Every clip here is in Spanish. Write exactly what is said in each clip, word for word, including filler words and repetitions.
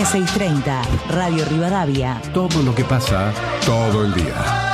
seiscientos treinta, Radio Rivadavia. Todo lo que pasa, todo el día.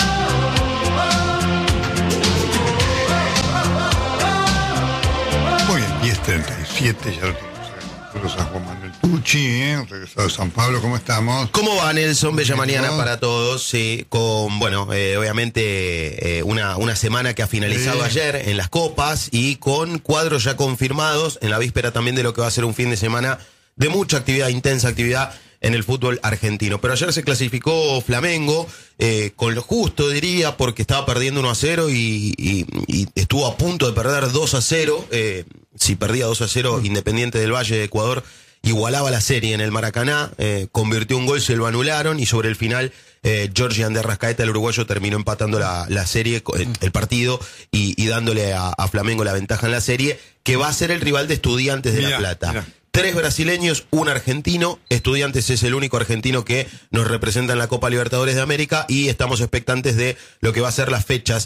Muy bien, diez treinta y siete, ya lo tenemos nosotros a Juan Manuel Tucci, ¿eh? regresado de San Pablo, ¿cómo estamos? ¿Cómo va, Nelson? Bella Bien, mañana ¿no? para todos, sí, con, bueno, eh, obviamente eh, una, una semana que ha finalizado Sí. ayer en las copas y con cuadros ya confirmados en la víspera también de lo que va a ser un fin de semana de mucha actividad, intensa actividad en el fútbol argentino. Pero ayer se clasificó Flamengo, eh, con lo justo diría, porque estaba perdiendo uno a cero y, y, y estuvo a punto de perder dos a cero. Eh, si perdía dos a cero, Independiente del Valle de Ecuador igualaba la serie en el Maracaná, eh, convirtió un gol, se lo anularon y sobre el final eh, Georgian de Arrascaeta, el uruguayo, terminó empatando la, la serie, el partido y, y dándole a, a Flamengo la ventaja en la serie, que va a ser el rival de Estudiantes de Mirá, La Plata. mirá. Tres brasileños, un argentino. Estudiantes es el único argentino que nos representa en la Copa Libertadores de América y estamos expectantes de lo que va a ser las fechas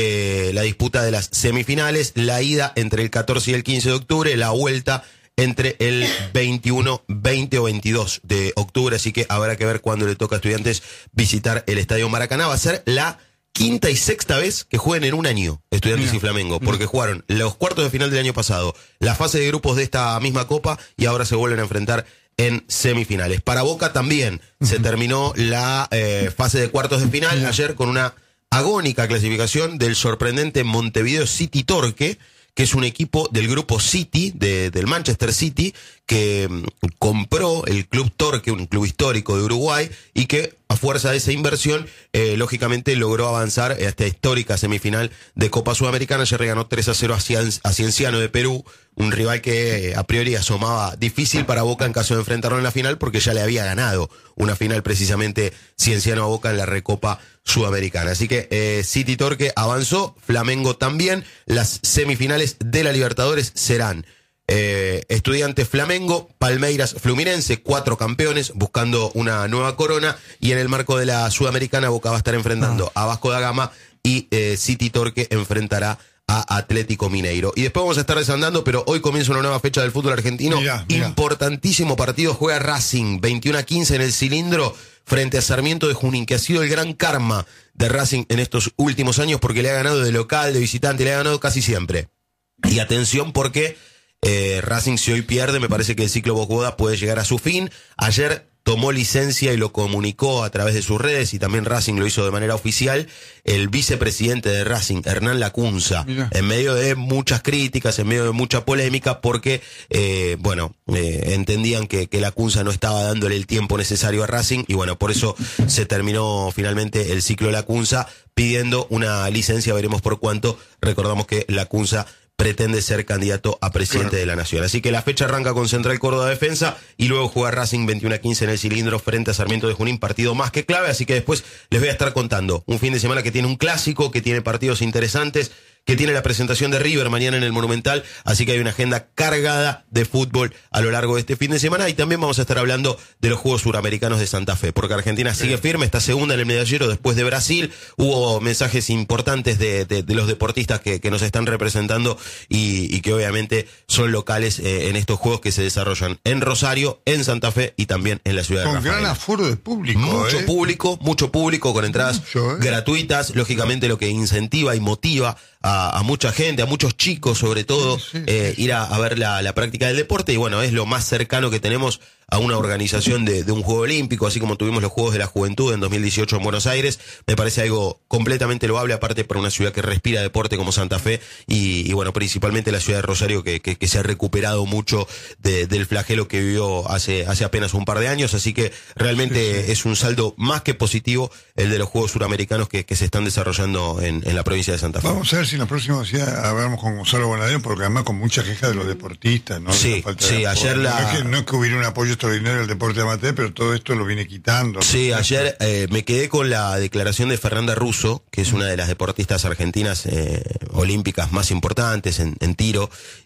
de la disputa de las semifinales. La ida entre el catorce y el quince de octubre, la vuelta entre el veintiuno, veinte o veintidós de octubre. Así que habrá que ver cuándo le toca a Estudiantes visitar el Estadio Maracaná. Va a ser la quinta y sexta vez que jueguen en un año Estudiantes Mira, y Flamengo, porque jugaron los cuartos de final del año pasado, la fase de grupos de esta misma Copa y ahora se vuelven a enfrentar en semifinales. Para Boca también se terminó la eh, fase de cuartos de final ayer con una agónica clasificación del sorprendente Montevideo City Torque, que es un equipo del grupo City, de, del Manchester City, que mm, compró el Club Torque, un club histórico de Uruguay, y que a fuerza de esa inversión, eh, lógicamente logró avanzar a esta histórica semifinal de Copa Sudamericana. Ayer le ganó tres a cero a, Cien, a Cienciano de Perú, un rival que eh, a priori asomaba difícil para Boca en caso de enfrentarlo en la final, porque ya le había ganado una final precisamente Cienciano a Boca en la Recopa Sudamericana. Así que eh, City Torque avanzó, Flamengo también. Las semifinales de la Libertadores serán eh, Estudiantes Flamengo, Palmeiras Fluminense, cuatro campeones buscando una nueva corona, y en el marco de la Sudamericana Boca va a estar enfrentando a Vasco da Gama y eh, City Torque enfrentará a Atlético Mineiro. Y después vamos a estar desandando, pero hoy comienza una nueva fecha del fútbol argentino. Mirá, mirá. Importantísimo partido, juega Racing, veintiuno a quince en el Cilindro, frente a Sarmiento de Junín, que ha sido el gran karma de Racing en estos últimos años, porque le ha ganado de local, de visitante, le ha ganado casi siempre. Y atención, porque eh, Racing, si hoy pierde, me parece que el ciclo Boca puede llegar a su fin. Ayer tomó licencia y lo comunicó a través de sus redes, y también Racing lo hizo de manera oficial, el vicepresidente de Racing, Hernán Lacunza, Mirá. en medio de muchas críticas, en medio de mucha polémica, porque, eh, bueno, eh, entendían que, que Lacunza no estaba dándole el tiempo necesario a Racing, y bueno, por eso se terminó finalmente el ciclo Lacunza, pidiendo una licencia, veremos por cuánto. Recordamos que Lacunza pretende ser candidato a presidente Claro. de la Nación. Así que la fecha arranca con Central Córdoba Defensa y luego juega Racing veintiuno a quince en el Cilindro frente a Sarmiento de Junín, partido más que clave. Así que después les voy a estar contando un fin de semana que tiene un clásico, que tiene partidos interesantes, que tiene la presentación de River mañana en el Monumental. Así que hay una agenda cargada de fútbol a lo largo de este fin de semana, y también vamos a estar hablando de los Juegos Suramericanos de Santa Fe, porque Argentina sigue firme, está segunda en el medallero después de Brasil. Hubo mensajes importantes de, de, de los deportistas que, que nos están representando y, y que obviamente son locales eh, en estos Juegos que se desarrollan en Rosario, en Santa Fe y también en la ciudad de Con Rafaela. gran aforo de público. Mucho ¿eh? público, mucho público con entradas Mucho, ¿eh? gratuitas, lógicamente lo que incentiva y motiva a, a mucha gente, a muchos chicos sobre todo, Sí, sí, eh, sí. ir a, a ver la, la práctica del deporte, y bueno, es lo más cercano que tenemos a una organización de, de un Juego Olímpico, así como tuvimos los Juegos de la Juventud en dos mil dieciocho en Buenos Aires. Me parece algo completamente loable, aparte para una ciudad que respira deporte como Santa Fe, y, y bueno, principalmente la ciudad de Rosario, que, que, que se ha recuperado mucho de, del flagelo que vivió hace, hace apenas un par de años, así que realmente Sí, sí. es un saldo más que positivo el de los Juegos Suramericanos que, que se están desarrollando en, en la provincia de Santa Fe. Vamos a ver si en la próxima ciudad hablamos con Gonzalo Bonadeo, porque además con mucha queja de los deportistas, ¿no? De Sí, la falta sí, de apoyo. ayer la- No es, que, no es que hubiera un apoyo extraordinario al deporte amateur, pero todo esto lo viene quitando. Sí, ayer eh, me quedé con la declaración de Fernanda Russo, que es una de las deportistas argentinas eh, olímpicas más importantes en, en tiro,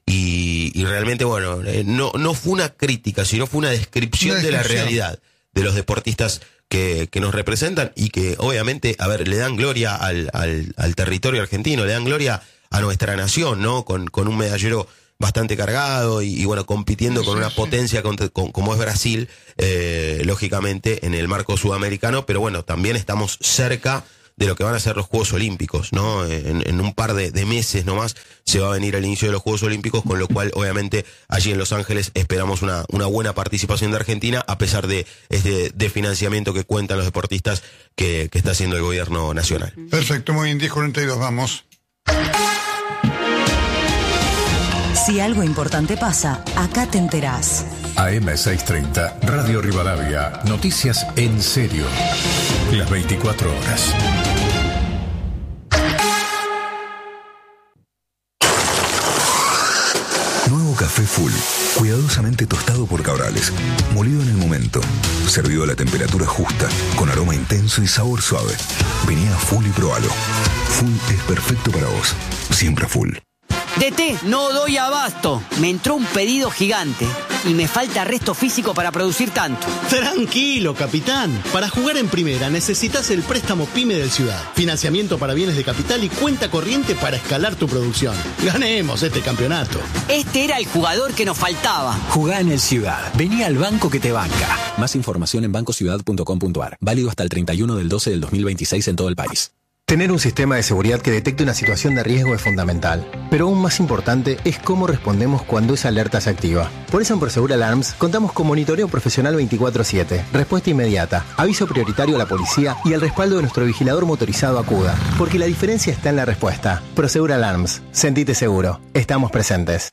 y, y realmente, bueno, eh, no, no fue una crítica, sino fue una descripción, Una de la descripción. realidad de los deportistas que, que nos representan y que obviamente, a ver, le dan gloria al, al, al territorio argentino, le dan gloria a nuestra nación, ¿no? Con, con un medallero bastante cargado y, y bueno, compitiendo con Sí, una sí. potencia con, con, como es Brasil, eh, lógicamente en el marco sudamericano, pero bueno, también estamos cerca de lo que van a ser los Juegos Olímpicos, ¿no? En, en un par de, de meses nomás se va a venir el inicio de los Juegos Olímpicos, con lo cual obviamente allí en Los Ángeles esperamos una, una buena participación de Argentina, a pesar de este de financiamiento que cuentan los deportistas que, que está haciendo el gobierno nacional. Perfecto, muy bien, diez cuarenta y dos, vamos. Si algo importante pasa, acá te enterás. A M seiscientos treinta, Radio Rivadavia, noticias en serio. Las veinticuatro horas. Nuevo café Full, cuidadosamente tostado por Cabrales, molido en el momento, servido a la temperatura justa, con aroma intenso y sabor suave. Vení a Full y probalo. Full es perfecto para vos, siempre Full. D T, no doy abasto. Me entró un pedido gigante y me falta resto físico para producir tanto. Tranquilo, capitán. Para jugar en primera necesitas el préstamo PYME del Ciudad. Financiamiento para bienes de capital y cuenta corriente para escalar tu producción. Ganemos este campeonato. Este era el jugador que nos faltaba. Jugá en el Ciudad. Vení al banco que te banca. Más información en banco ciudad punto com punto a r. Válido hasta el treinta y uno del doce del dos mil veintiséis en todo el país. Tener un sistema de seguridad que detecte una situación de riesgo es fundamental, pero aún más importante es cómo respondemos cuando esa alerta se activa. Por eso en Prosegur Alarms contamos con monitoreo profesional veinticuatro siete, respuesta inmediata, aviso prioritario a la policía y el respaldo de nuestro vigilador motorizado Acuda, porque la diferencia está en la respuesta. Prosegur Alarms, sentite seguro, estamos presentes.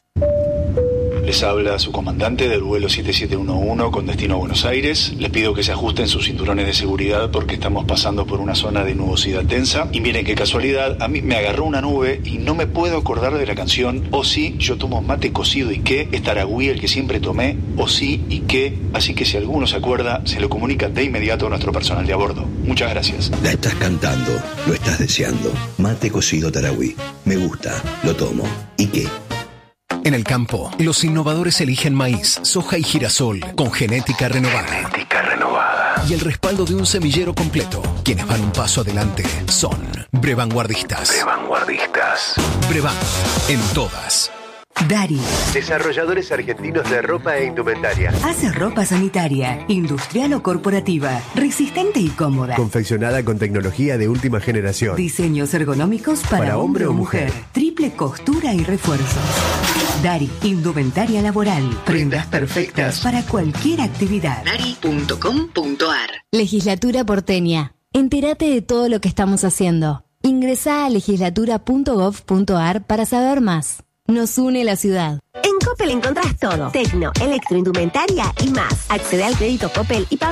Les habla su comandante del vuelo siete siete uno uno con destino a Buenos Aires. Les pido que se ajusten sus cinturones de seguridad porque estamos pasando por una zona de nubosidad densa. Y miren qué casualidad, a mí me agarró una nube y no me puedo acordar de la canción O sí, yo tomo mate cocido y qué, es Taragüí el que siempre tomé, O sí y qué. Así que si alguno se acuerda, se lo comunica de inmediato a nuestro personal de a bordo. Muchas gracias. La estás cantando, lo estás deseando. Mate cocido Taragüí. Me gusta, lo tomo. ¿Y qué? En el campo, los innovadores eligen maíz, soja y girasol con genética renovada. Genética renovada. Y el respaldo de un semillero completo. Quienes van un paso adelante son Brevanguardistas. Brevanguardistas. Brevan, en todas. Dari. Desarrolladores argentinos de ropa e indumentaria. Hace ropa sanitaria, industrial o corporativa, resistente y cómoda. Confeccionada con tecnología de última generación. Diseños ergonómicos para, para hombre o mujer. mujer. Triple costura y refuerzos. Dari, indumentaria laboral. Prendas perfectas para cualquier actividad. Dari punto com punto a r. Legislatura porteña. Entérate de todo lo que estamos haciendo. Ingresá a legislatura punto gov punto a r para saber más. Nos une la ciudad. En Coppel encontrás todo. Tecno, electroindumentaria y más. Accede al crédito Coppel y paga